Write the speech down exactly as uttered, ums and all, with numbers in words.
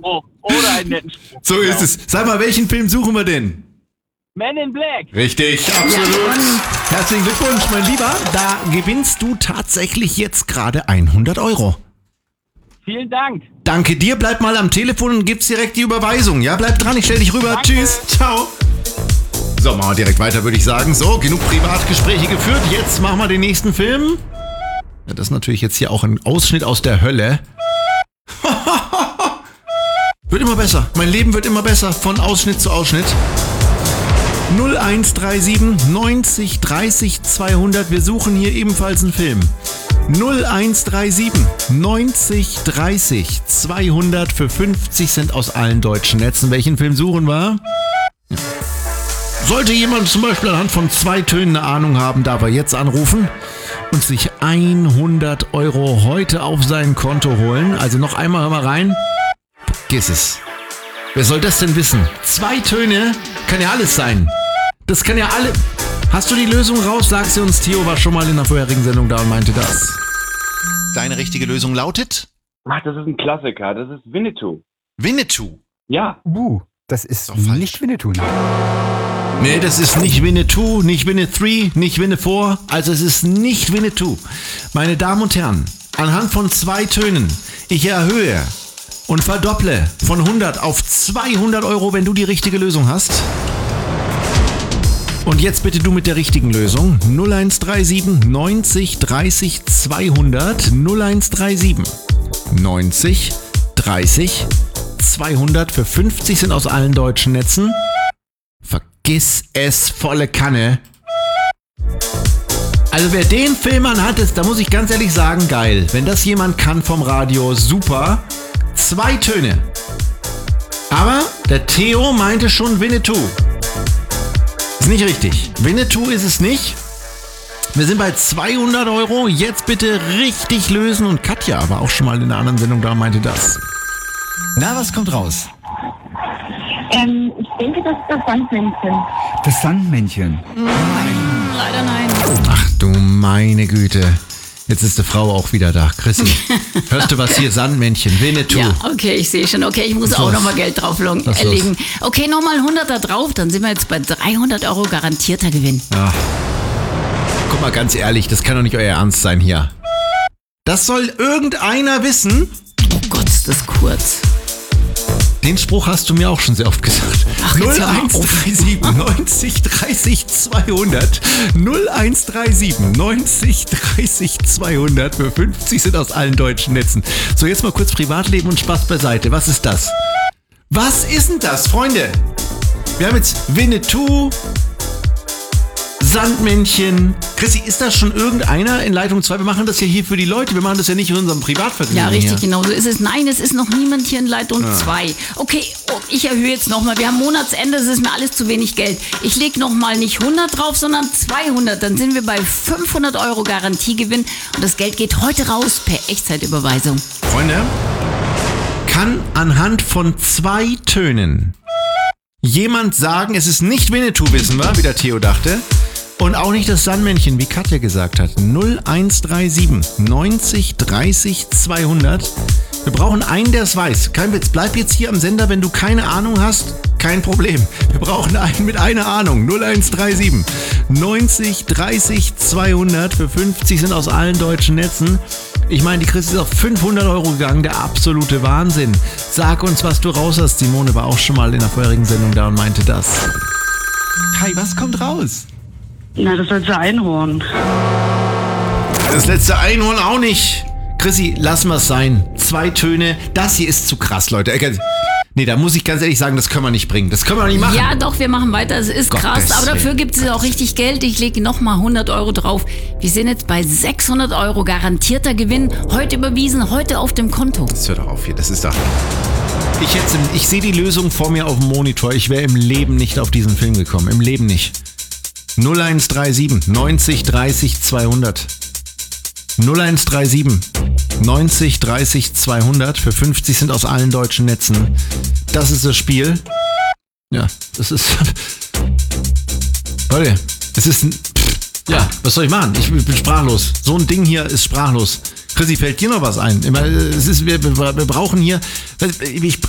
Spruch. Oder einen netten Spruch. So genau. ist es. Sag mal, welchen Film suchen wir denn? Men in Black. Richtig, absolut. Ja, Herzlichen Glückwunsch, mein Lieber. Da gewinnst du tatsächlich jetzt gerade hundert Euro. Vielen Dank. Danke dir, bleib mal am Telefon und gib's direkt die Überweisung. Ja, bleib dran, ich stell dich rüber. Danke. Tschüss, ciao. So, machen wir direkt weiter, würde ich sagen. So, genug Privatgespräche geführt. Jetzt machen wir den nächsten Film. Ja, das ist natürlich jetzt hier auch ein Ausschnitt aus der Hölle. Wird immer besser. Mein Leben wird immer besser. Von Ausschnitt zu Ausschnitt. null eins drei sieben neunzig dreißig zweihundert. Wir suchen hier ebenfalls einen Film. null eins drei sieben neunzig dreißig zweihundert für fünfzig Cent aus allen deutschen Netzen. Welchen Film suchen wir? Ja. Sollte jemand zum Beispiel anhand von zwei Tönen eine Ahnung haben, darf er jetzt anrufen und sich hundert Euro heute auf sein Konto holen. Also noch einmal, hör mal rein. Vergiss es. Wer soll das denn wissen? Zwei Töne kann ja alles sein. Das kann ja alle... Hast du die Lösung raus? Sag sie uns. Theo war schon mal in der vorherigen Sendung da und meinte das. Deine richtige Lösung lautet? Ach, das ist ein Klassiker. Das ist Winnetou. Winnetou. Ja. Uh, das ist Doch falsch. nicht Winnetou. Nee, das ist nicht Winnetou, nicht Winnetou, nicht Winnetou. Also es ist nicht Winnetou. Meine Damen und Herren, anhand von zwei Tönen, ich erhöhe und verdopple von hundert auf zweihundert Euro, wenn du die richtige Lösung hast. Und jetzt bitte du mit der richtigen Lösung. null eins drei sieben neunzig dreißig zweihundert. null eins drei sieben neunzig dreißig zweihundert für fünfzig Cent aus allen deutschen Netzen. Vergiss es, volle Kanne. Also wer den Film anhat, ist, da muss ich ganz ehrlich sagen, geil. Wenn das jemand kann vom Radio, super. Zwei Töne. Aber der Theo meinte schon Winnetou. Ist nicht richtig. Winnetou ist es nicht. Wir sind bei zweihundert Euro. Jetzt bitte richtig lösen. Und Katja war auch schon mal in einer anderen Sendung da und meinte das. Na, was kommt raus? Ähm, ich denke, das ist das Sandmännchen. Das Sandmännchen. Leider nein. Ach du meine Güte. Jetzt ist die Frau auch wieder da. Chrissy, hörst du was hier? Sandmännchen, Winnetou. Ja, okay, ich sehe schon. Okay, ich muss Was auch los? nochmal Geld drauflegen. Was Äh, los? legen. Okay, nochmal hundert da drauf, dann sind wir jetzt bei dreihundert Euro garantierter Gewinn. Ach. Guck mal, ganz ehrlich, das kann doch nicht euer Ernst sein hier. Das soll irgendeiner wissen? Oh Gott, ist das kurz. Den Spruch hast du mir auch schon sehr oft gesagt. Ach, jetzt null hör mal eins auf. drei sieben neunzig dreißig zweihundert. null eins drei sieben neunzig dreißig zweihundert für fünfzig sind aus allen deutschen Netzen. So, jetzt mal kurz Privatleben und Spaß beiseite. Was ist das? Was ist denn das, Freunde? Wir haben jetzt Winnetou, Sandmännchen. Chrissy, ist das schon irgendeiner in Leitung zwei? Wir machen das ja hier für die Leute. Wir machen das ja nicht in unserem Privatvergnügen. Ja, richtig, hier. genau so ist es. Nein, es ist noch niemand hier in Leitung zwei. Okay, oh, ich erhöhe jetzt nochmal. Wir haben Monatsende, das ist mir alles zu wenig Geld. Ich lege nochmal nicht hundert drauf, sondern zweihundert. Dann sind wir bei fünfhundert Euro Garantiegewinn. Und das Geld geht heute raus per Echtzeitüberweisung. Freunde, kann anhand von zwei Tönen jemand sagen, es ist nicht Winnetou, wissen wir, wie der Theo dachte, und auch nicht das Sandmännchen, wie Katja gesagt hat. null eins drei sieben neunzig dreißig zweihundert. Wir brauchen einen, der es weiß. Kein Witz, bleib jetzt hier am Sender, wenn du keine Ahnung hast, kein Problem. Wir brauchen einen mit einer Ahnung. null eins drei sieben neunzig dreißig zweihundert für fünfzig sind aus allen deutschen Netzen. Ich meine, die Christi ist auf fünfhundert Euro gegangen, der absolute Wahnsinn. Sag uns, was du raus hast. Simone war auch schon mal in der vorherigen Sendung da und meinte das. Kai, was kommt raus? Na, das letzte Einhorn. Das letzte Einhorn auch nicht. Chrissy, lassen wir es sein. Zwei Töne. Das hier ist zu krass, Leute. Nee, da muss ich ganz ehrlich sagen, das können wir nicht bringen. Das können wir nicht machen. Ja, doch, wir machen weiter. Es ist Gottes krass, aber dafür Willen. gibt es auch richtig Geld. Ich lege nochmal hundert Euro drauf. Wir sind jetzt bei sechshundert Euro garantierter Gewinn. Heute überwiesen, heute auf dem Konto. Das hört doch auf hier. Das ist doch... Ich, hätte- ich sehe die Lösung vor mir auf dem Monitor. Ich wäre im Leben nicht auf diesen Film gekommen. Im Leben nicht. null eins drei sieben neunzig dreißig zweihundert. null eins drei sieben neunzig dreißig zweihundert für fünfzig sind aus allen deutschen Netzen. Das ist das Spiel. Ja, das ist... Leute, es ist ein... Ja, was soll ich machen? Ich bin sprachlos. So ein Ding hier ist sprachlos. Chrissy, fällt dir noch was ein? Ich meine, es ist, wir, wir brauchen hier... Ich